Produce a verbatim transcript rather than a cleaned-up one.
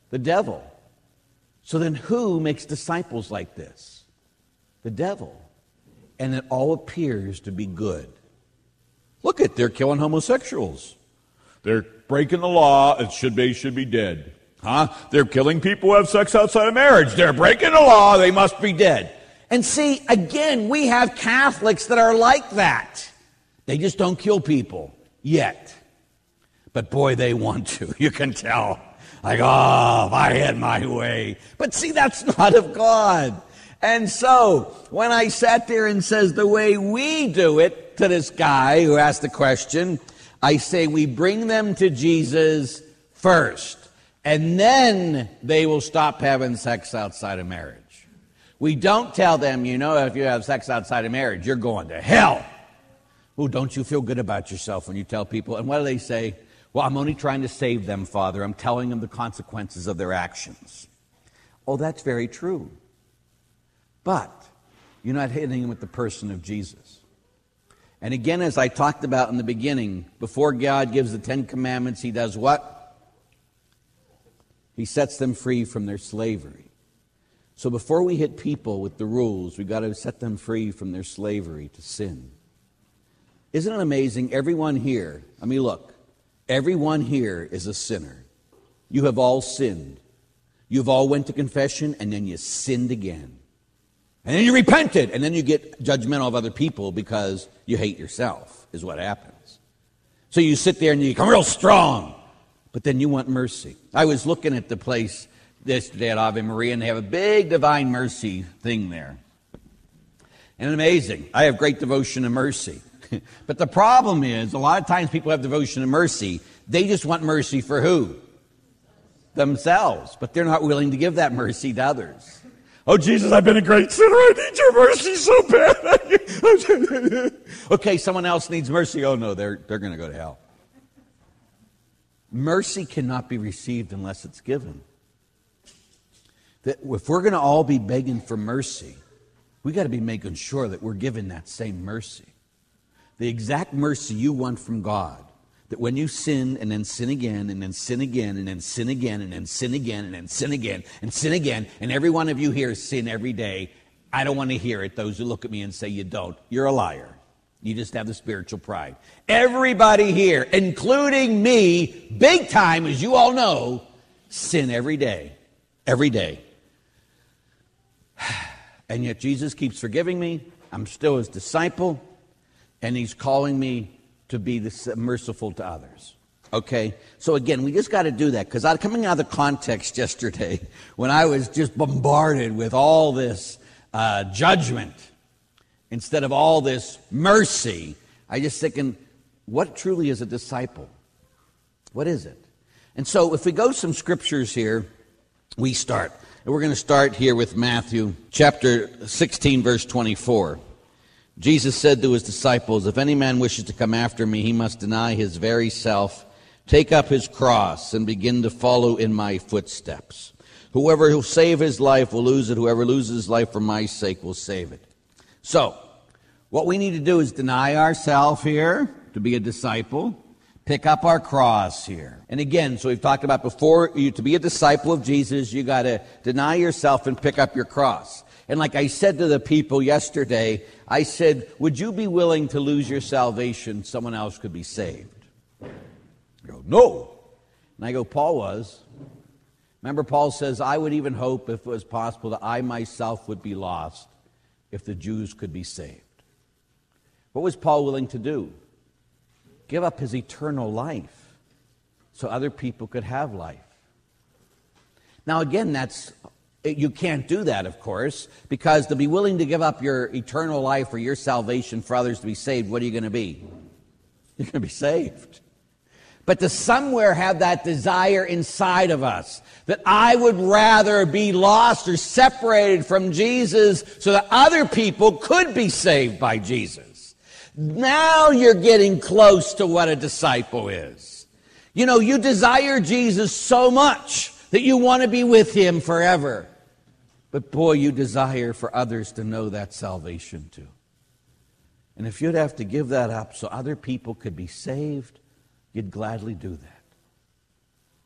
The devil. So then who makes disciples like this? The devil. And it all appears to be good. Look at, they're killing homosexuals. They're breaking the law. It should be, should be dead. Huh? They're killing people who have sex outside of marriage. They're breaking the law. They must be dead. And see, again, we have Catholics that are like that. They just don't kill people yet. But boy, they want to. You can tell. Like, oh, if I had my way. But see, that's not of God. And so, when I sat there and says the way we do it to this guy who asked the question, I say we bring them to Jesus first. And then they will stop having sex outside of marriage. We don't tell them, you know, if you have sex outside of marriage, you're going to hell. Oh, don't you feel good about yourself when you tell people? And what do they say? Well, I'm only trying to save them, Father. I'm telling them the consequences of their actions. Oh, that's very true. But you're not hitting them with the person of Jesus. And again, as I talked about in the beginning, before God gives the Ten Commandments, he does what? He sets them free from their slavery. So before we hit people with the rules, we've got to set them free from their slavery to sin. Isn't it amazing? Everyone here, I mean, look, everyone here is a sinner. You have all sinned. You've all went to confession, and then you sinned again. And then you repented, and then you get judgmental of other people because you hate yourself, is what happens. So you sit there and you become real strong, but then you want mercy. I was looking at the place yesterday at Ave Maria, and they have a big Divine Mercy thing there. And amazing. I have great devotion to mercy. But the problem is, a lot of times people have devotion to mercy. They just want mercy for who? Themselves. But they're not willing to give that mercy to others. Oh, Jesus, I've been a great sinner. I need your mercy so bad. Okay, someone else needs mercy. Oh, no, they're, they're going to go to hell. Mercy cannot be received unless it's given. That if we're going to all be begging for mercy, we got to be making sure that we're given that same mercy. The exact mercy you want from God. That when you sin and then sin again and then sin again and then sin again and then sin again and then sin again and sin again, and every one of you here sin every day, I don't want to hear it. Those who look at me and say you don't, you're a liar. You just have the spiritual pride. Everybody here, including me, big time, as you all know, sin every day. Every day. And yet Jesus keeps forgiving me. I'm still his disciple. And he's calling me to be this merciful to others. Okay? So again, we just got to do that. Because I coming out of the context yesterday, when I was just bombarded with all this uh, judgment, instead of all this mercy, I just thinking, what truly is a disciple? What is it? And so if we go some scriptures here, we start. And we're going to start here with Matthew chapter sixteen, verse twenty-four. Jesus said to his disciples, if any man wishes to come after me, he must deny his very self, take up his cross, and begin to follow in my footsteps. Whoever will save his life will lose it. Whoever loses his life for my sake will save it. So, what we need to do is deny ourselves here to be a disciple. Pick up our cross here. And again, so we've talked about before, you to be a disciple of Jesus, you got to deny yourself and pick up your cross. And like I said to the people yesterday, I said, would you be willing to lose your salvation so someone else could be saved? You go, no. And I go, Paul was. Remember, Paul says, I would even hope, if it was possible, that I myself would be lost if the Jews could be saved. What was Paul willing to do? Give up his eternal life so other people could have life. Now, again, that's you can't do that, of course, because to be willing to give up your eternal life or your salvation for others to be saved, what are you going to be? You're going to be saved. But to somewhere have that desire inside of us that I would rather be lost or separated from Jesus so that other people could be saved by Jesus. Now you're getting close to what a disciple is. You know, you desire Jesus so much that you want to be with him forever. But boy, you desire for others to know that salvation too. And if you'd have to give that up so other people could be saved, you'd gladly do that.